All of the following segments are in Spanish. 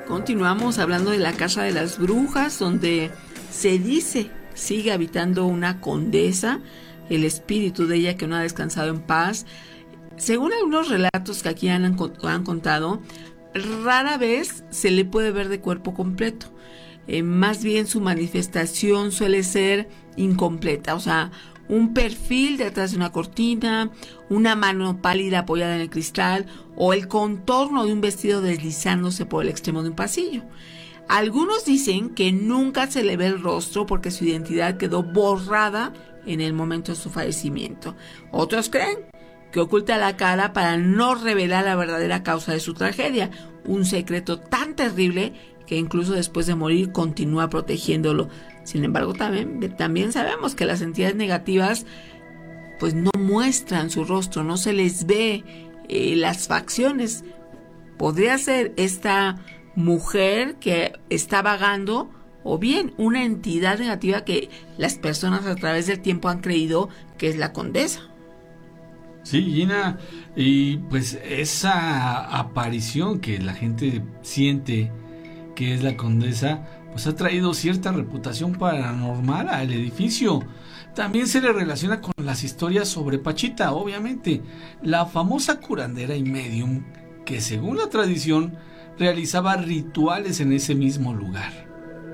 Continuamos hablando de la casa de las brujas, donde se dice sigue habitando una condesa, el espíritu de ella que no ha descansado en paz. Según algunos relatos que aquí han contado, rara vez se le puede ver de cuerpo completo. Más bien su manifestación suele ser incompleta, o sea, un perfil detrás de una cortina, una mano pálida apoyada en el cristal o el contorno de un vestido deslizándose por el extremo de un pasillo. Algunos dicen que nunca se le ve el rostro porque su identidad quedó borrada en el momento de su fallecimiento. Otros creen que oculta la cara para no revelar la verdadera causa de su tragedia, un secreto tan terrible que incluso después de morir continúa protegiéndolo. Sin embargo, también sabemos que las entidades negativas pues no muestran su rostro, no se les ve las facciones. Podría ser esta mujer que está vagando o bien una entidad negativa que las personas a través del tiempo han creído que es la condesa. Sí, Gina, y pues esa aparición que la gente siente que es la condesa, pues ha traído cierta reputación paranormal al edificio. También se le relaciona con las historias sobre Pachita, obviamente, la famosa curandera y medium que según la tradición realizaba rituales en ese mismo lugar.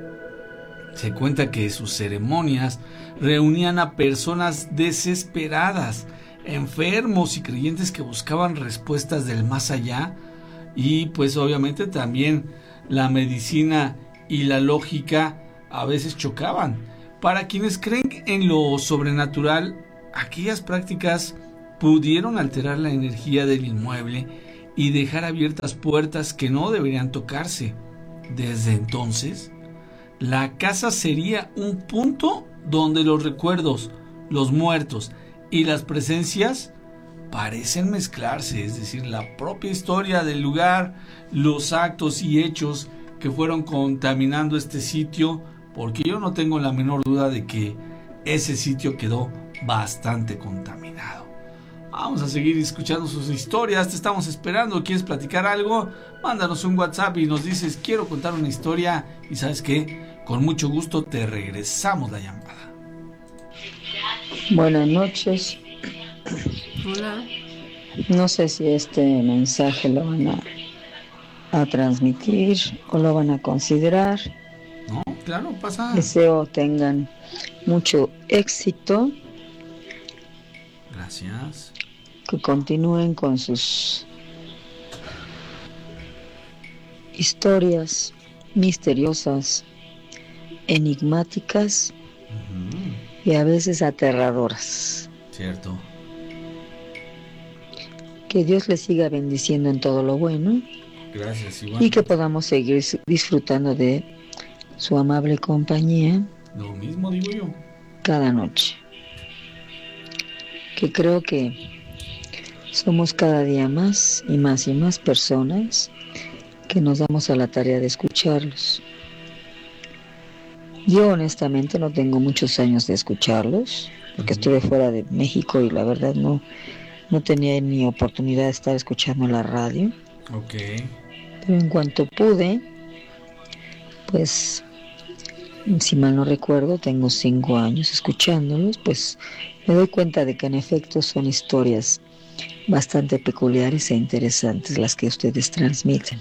Se cuenta que sus ceremonias reunían a personas desesperadas, enfermos y creyentes que buscaban respuestas del más allá, y pues obviamente también la medicina y la lógica a veces chocaban. Para quienes creen en lo sobrenatural, aquellas prácticas pudieron alterar la energía del inmueble y dejar abiertas puertas que no deberían tocarse. Desde entonces, la casa sería un punto donde los recuerdos, los muertos y las presencias parecen mezclarse, es decir, la propia historia del lugar, los actos y hechos que fueron contaminando este sitio, porque yo no tengo la menor duda de que ese sitio quedó bastante contaminado. Vamos a seguir escuchando sus historias, te estamos esperando. ¿Quieres platicar algo? Mándanos un WhatsApp y nos dices quiero contar una historia, y ¿sabes qué? Con mucho gusto te regresamos la llamada. Buenas noches. Hola. No sé si este mensaje lo van a transmitir o lo van a considerar. No, claro, pasa. Deseo tengan mucho éxito. Gracias. Que continúen con sus historias misteriosas, enigmáticas y a veces aterradoras. Cierto. Que Dios les siga bendiciendo en todo lo bueno. Gracias, igual. Y que podamos seguir disfrutando de su amable compañía. Lo mismo digo yo. Cada noche. Que creo que somos cada día más y más y más personas que nos damos a la tarea de escucharlos. Yo honestamente no tengo muchos años de escucharlos, porque estuve fuera de México y la verdad no tenía ni oportunidad de estar escuchando la radio. Ok. Pero en cuanto pude, pues, si mal no recuerdo, tengo 5 años escuchándolos, pues me doy cuenta de que en efecto son historias bastante peculiares e interesantes las que ustedes transmiten.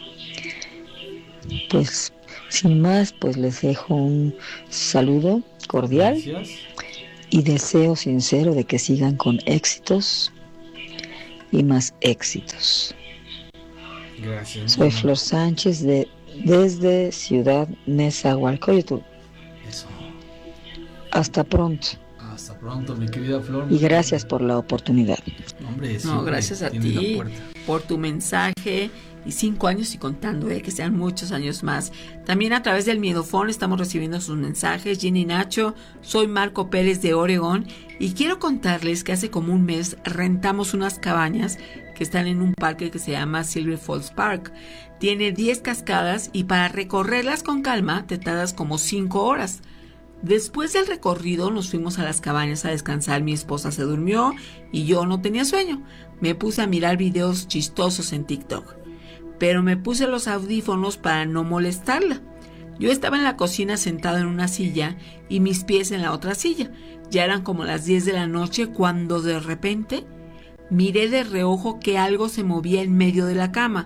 Pues, sin más, pues les dejo un saludo cordial. Gracias. Y deseo sincero de que sigan con éxitos y más éxitos. Gracias. Soy Flor Sánchez desde Ciudad Nezahualcóyotl. Eso. Hasta pronto. Hasta pronto, mi querida Flor. Y gracias por la oportunidad. Hombre, no, gracias a ti por tu mensaje. Y 5 años y contando, que sean muchos años más. También a través del Miedofón estamos recibiendo sus mensajes. Ginny Nacho, soy Marco Pérez de Oregón y quiero contarles que hace como un mes rentamos unas cabañas que están en un parque que se llama Silver Falls Park. Tiene 10 cascadas y para recorrerlas con calma te tardas como 5 horas. Después del recorrido nos fuimos a las cabañas a descansar. Mi esposa se durmió y yo no tenía sueño. Me puse a mirar videos chistosos en TikTok. pero me puse los audífonos para no molestarla. Yo estaba en la cocina sentado en una silla y mis pies en la otra silla. Ya eran como las 10 de la noche cuando de repente miré de reojo que algo se movía en medio de la cama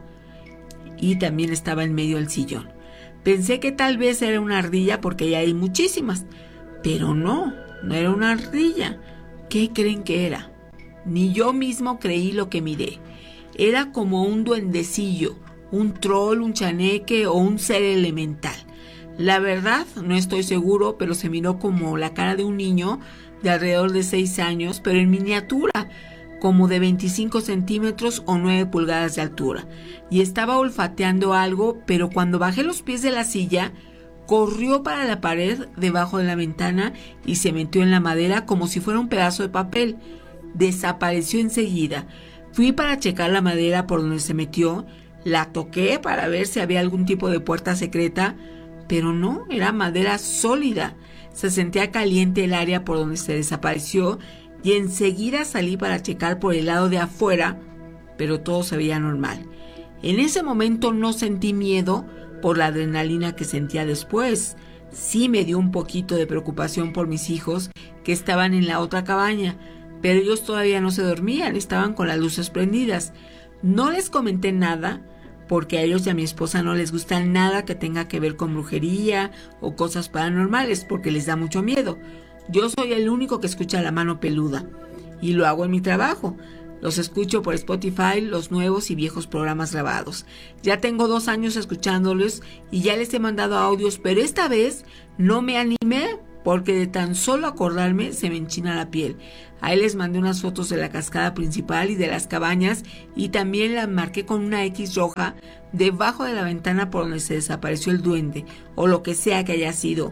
y también estaba en medio del sillón. Pensé que tal vez era una ardilla porque ya hay muchísimas, pero no era una ardilla. ¿Qué creen que era? Ni yo mismo creí lo que miré. Era como un duendecillo, un troll, un chaneque o un ser elemental. La verdad, no estoy seguro, pero se miró como la cara de un niño de alrededor de 6 años, pero en miniatura, como de 25 centímetros o 9 pulgadas de altura. Y estaba olfateando algo, pero cuando bajé los pies de la silla, corrió para la pared debajo de la ventana y se metió en la madera como si fuera un pedazo de papel. Desapareció enseguida. Fui para checar la madera por donde se metió, la toqué para ver si había algún tipo de puerta secreta, pero no, era madera sólida. Se sentía caliente el área por donde se desapareció y enseguida salí para checar por el lado de afuera, pero todo se veía normal. En ese momento no sentí miedo por la adrenalina que sentía después. Sí me dio un poquito de preocupación por mis hijos que estaban en la otra cabaña, pero ellos todavía no se dormían, estaban con las luces prendidas. No les comenté nada, porque a ellos y a mi esposa no les gusta nada que tenga que ver con brujería o cosas paranormales, porque les da mucho miedo. Yo soy el único que escucha La Mano Peluda, y lo hago en mi trabajo. Los escucho por Spotify, los nuevos y viejos programas grabados. Ya tengo 2 años escuchándolos y ya les he mandado audios, pero esta vez no me animé, porque de tan solo acordarme se me enchina la piel. Ahí les mandé unas fotos de la cascada principal y de las cabañas, y también las marqué con una X roja debajo de la ventana por donde se desapareció el duende, o lo que sea que haya sido.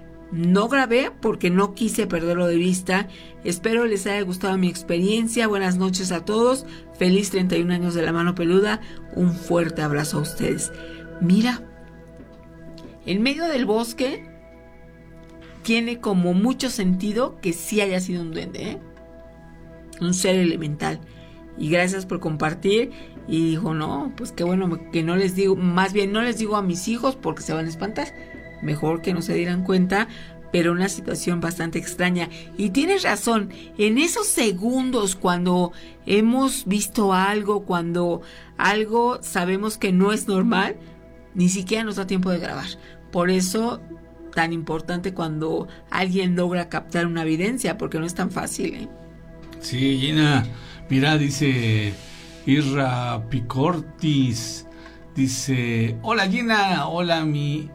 No grabé porque no quise perderlo de vista. Espero les haya gustado mi experiencia. Buenas noches a todos. Feliz 31 años de La Mano Peluda. Un fuerte abrazo a ustedes. Mira, en medio del bosque tiene como mucho sentido que sí haya sido un duende, ¿eh? Un ser elemental. Y gracias por compartir. Y dijo, no, pues qué bueno que no les digo, más bien no les digo a mis hijos porque se van a espantar. Mejor que no se dieran cuenta, pero una situación bastante extraña. Y tienes razón, en esos segundos cuando hemos visto algo, cuando algo sabemos que no es normal, ni siquiera nos da tiempo de grabar. Por eso tan importante cuando alguien logra captar una evidencia, porque no es tan fácil, ¿eh? Sí, Gina, mira, dice Irra Picortis, dice, hola Gina, hola, mi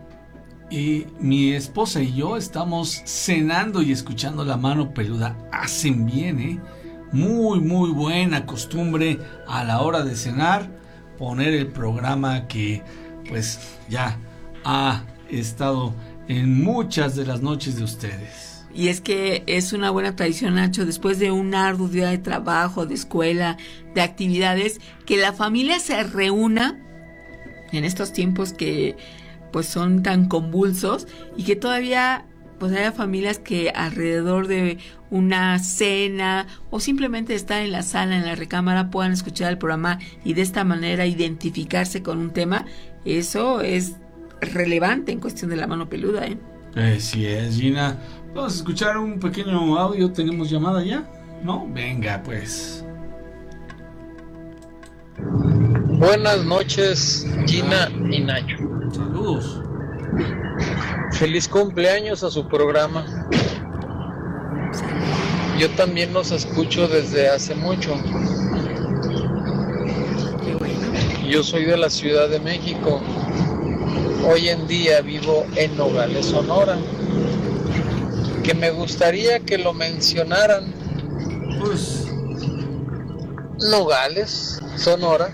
esposa y yo estamos cenando y escuchando La Mano Peluda. Hacen bien, ¿eh? Muy, muy buena costumbre a la hora de cenar, poner el programa que pues ya ha estado en muchas de las noches de ustedes. Y es que es una buena tradición, Nacho, después de un arduo día de trabajo, de escuela, de actividades, que la familia se reúna en estos tiempos que pues son tan convulsos, y que todavía pues haya familias que alrededor de una cena o simplemente estar en la sala, en la recámara, puedan escuchar el programa y de esta manera identificarse con un tema. Eso es relevante en cuestión de La Mano Peluda, ¿eh? Sí es, Gina. Vamos a escuchar un pequeño audio. ¿Tenemos llamada ya? ¿No? Venga, pues. Buenas noches, Gina y Nacho. Saludos. Feliz cumpleaños a su programa. Yo también los escucho desde hace mucho. Yo soy de la Ciudad de México. Hoy en día vivo en Nogales, Sonora. Que me gustaría que lo mencionaran. Pues Nogales, Sonora.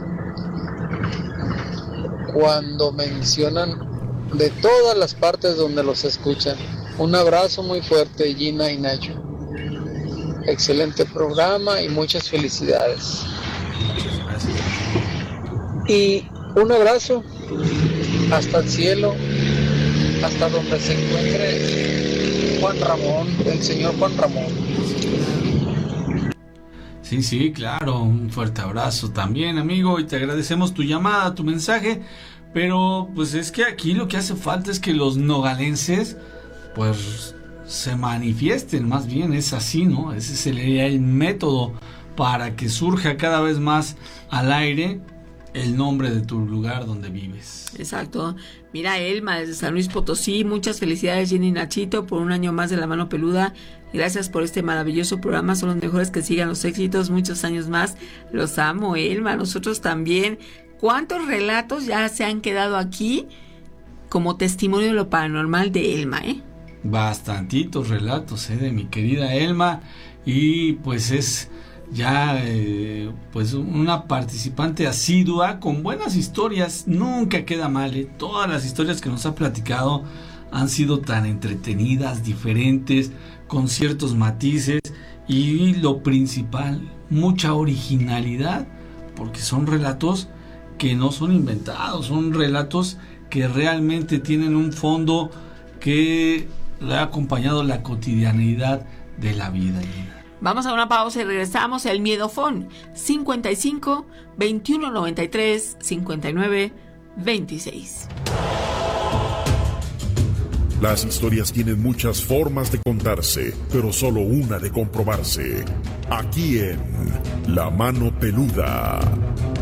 Cuando mencionan de todas las partes donde los escuchan. Un abrazo muy fuerte, Gina y Nacho. Excelente programa y muchas felicidades. muchas gracias. Y un abrazo hasta el cielo, hasta donde se encuentre Juan Ramón, el señor Juan Ramón. Sí, claro, un fuerte abrazo también, amigo, y te agradecemos tu llamada, tu mensaje, pero pues es que aquí lo que hace falta es que los nogalenses pues se manifiesten, más bien es así, ¿no? Ese sería el método para que surja cada vez más al aire el nombre de tu lugar donde vives. Exacto. Mira, Elma desde San Luis Potosí, muchas felicidades Jenny y Nachito por un año más de La Mano Peluda. Gracias por este maravilloso programa, son los mejores, que sigan los éxitos, muchos años más. Los amo, Elma, nosotros también. ¿Cuántos relatos ya se han quedado aquí como testimonio de lo paranormal de Elma, Bastantitos relatos, de mi querida Elma, y pues es ya pues una participante asidua con buenas historias, nunca queda mal, todas las historias que nos ha platicado han sido tan entretenidas, diferentes, con ciertos matices y lo principal, mucha originalidad, porque son relatos que no son inventados, son relatos que realmente tienen un fondo que le ha acompañado la cotidianidad de la vida. Vamos a una pausa y regresamos. El Miedofón 55 21 93 59 26. Las historias tienen muchas formas de contarse, pero solo una de comprobarse. Aquí en La Mano Peluda.